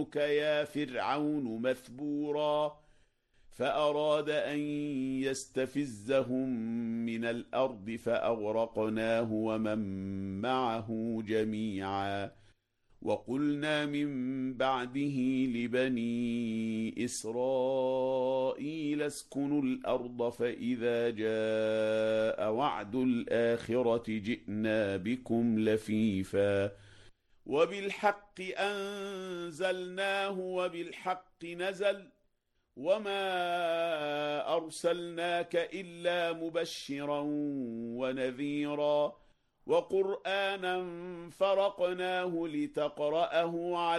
يا فرعون مثبورا فأراد أن يستفزهم من الأرض فأغرقناه ومن معه جميعا وقلنا من بعده لبني إسرائيل اسكنوا الأرض فإذا جاء وعد الآخرة جئنا بكم لفيفا وبالحق أنزلناه وبالحق نزل وما أرسلناك إلا مبشرا ونذيرا وقرآنا فرقناه لتقرأه على